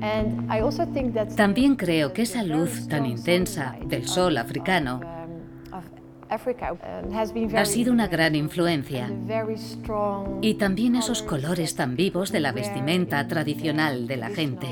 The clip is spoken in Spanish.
También creo que esa luz tan intensa del sol africano ha sido una gran influencia. Y también esos colores tan vivos de la vestimenta tradicional de la gente.